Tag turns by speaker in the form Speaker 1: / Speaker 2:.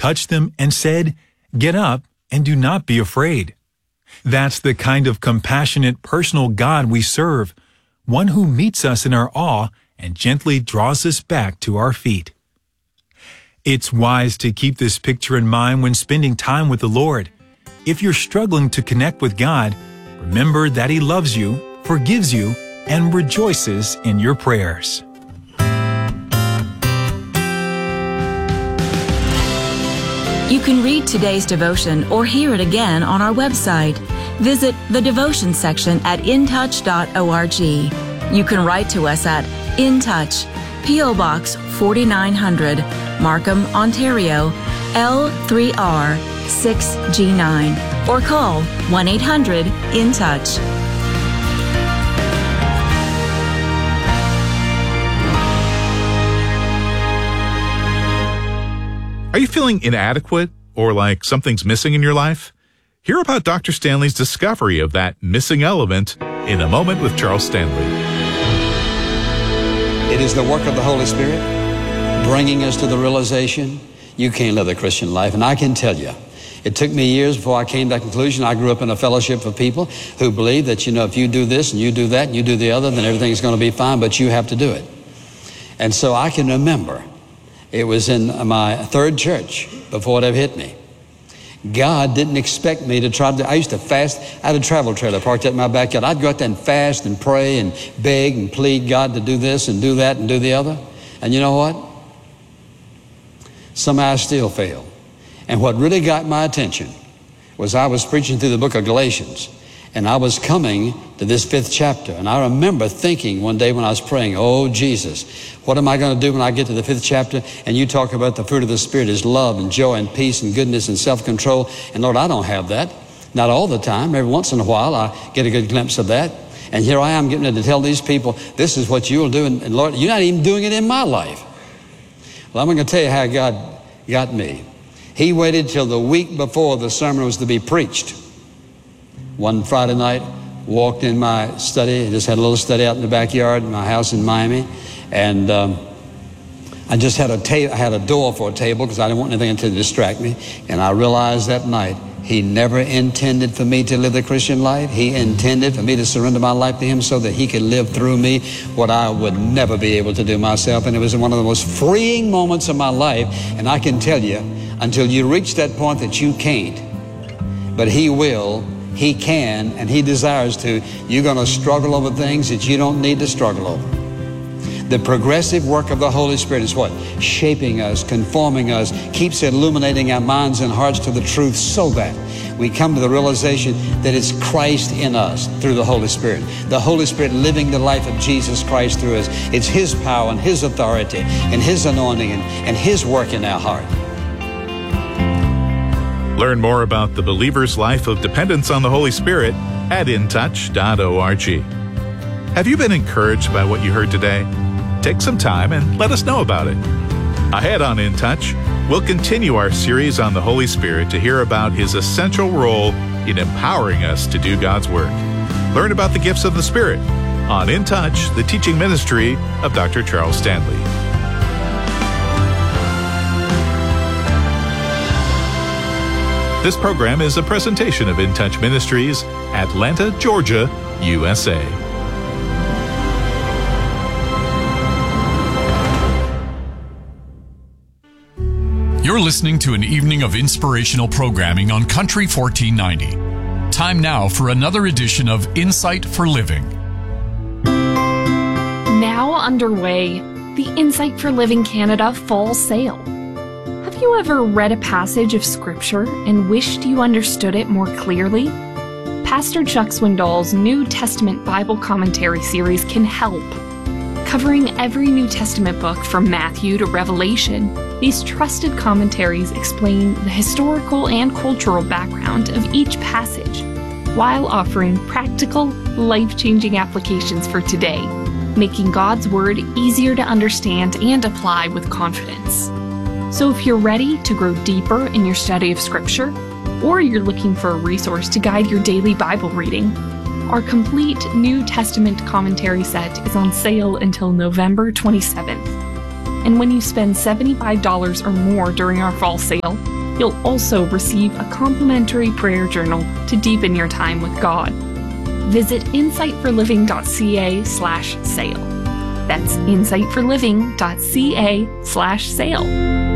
Speaker 1: touched them, and said, "Get up and do not be afraid." That's the kind of compassionate, personal God we serve, one who meets us in our awe and gently draws us back to our feet. It's wise to keep this picture in mind when spending time with the Lord. If you're struggling to connect with God, remember that He loves you, forgives you, and rejoices in your prayers.
Speaker 2: You can read today's devotion or hear it again on our website. Visit the devotion section at intouch.org. You can write to us at In Touch, P.O. Box 4900, Markham, Ontario, L3R6G9, or call 1-800-IN-TOUCH.
Speaker 3: Are you feeling inadequate or like something's missing in your life? Hear about Dr. Stanley's discovery of that missing element in A Moment with Charles Stanley.
Speaker 4: It is the work of the Holy Spirit bringing us to the realization you can't live the Christian life. And I can tell you, it took me years before I came to that conclusion. I grew up in a fellowship of people who believe that, if you do this and you do that and you do the other, then everything's going to be fine, but you have to do it. And so I can remember, it was in my third church before it ever hit me. God didn't expect me to try to. I used to fast. I had a travel trailer parked out in my backyard. I'd go out there and fast and pray and beg and plead God to do this and do that and do the other. And you know what? Somehow I still failed. And what really got my attention was I was preaching through the book of Galatians, and I was coming to this 5th chapter. And I remember thinking one day when I was praying, "Oh, Jesus, what am I going to do when I get to the 5th chapter? And you talk about the fruit of the Spirit is love and joy and peace and goodness and self-control. And Lord, I don't have that. Not all the time. Every once in a while, I get a good glimpse of that. And here I am getting ready to tell these people, this is what you'll do. And Lord, you're not even doing it in my life." Well, I'm going to tell you how God got me. He waited till the week before the sermon was to be preached. One Friday night, walked in my study. I just had a little study out in the backyard in my house in Miami. And I just had I had a door for a table because I didn't want anything to distract me. And I realized that night, He never intended for me to live the Christian life. He intended for me to surrender my life to Him so that He could live through me what I would never be able to do myself. And it was one of the most freeing moments of my life. And I can tell you, until you reach that point that you can't, but He will, He can, and He desires to, you're going to struggle over things that you don't need to struggle over. The progressive work of the Holy Spirit is what? Shaping us, conforming us, keeps illuminating our minds and hearts to the truth so that we come to the realization that it's Christ in us through the Holy Spirit. The Holy Spirit living the life of Jesus Christ through us. It's His power and His authority and His anointing and His work in our heart.
Speaker 3: Learn more about the believer's life of dependence on the Holy Spirit at intouch.org. Have you been encouraged by what you heard today? Take some time and let us know about it. Ahead on In Touch, we'll continue our series on the Holy Spirit to hear about His essential role in empowering us to do God's work. Learn about the gifts of the Spirit on In Touch, the teaching ministry of Dr. Charles Stanley. This program is a presentation of In Touch Ministries, Atlanta, Georgia, USA.
Speaker 5: You're listening to an evening of inspirational programming on Country 1490. Time now for another edition of Insight for Living.
Speaker 6: Now underway, the Insight for Living Canada Fall Sale. Have you ever read a passage of Scripture and wished you understood it more clearly? Pastor Chuck Swindoll's New Testament Bible Commentary series can help. Covering every New Testament book from Matthew to Revelation, these trusted commentaries explain the historical and cultural background of each passage, while offering practical, life-changing applications for today, making God's Word easier to understand and apply with confidence. So if you're ready to grow deeper in your study of Scripture, or you're looking for a resource to guide your daily Bible reading, our complete New Testament commentary set is on sale until November 27th. And when you spend $75 or more during our fall sale, you'll also receive a complimentary prayer journal to deepen your time with God. Visit insightforliving.ca/sale. That's insightforliving.ca/sale.